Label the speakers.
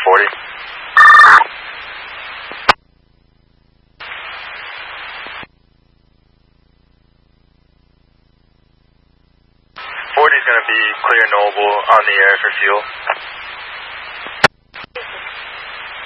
Speaker 1: 40. 40 is going to be clear Noble on the air for fuel.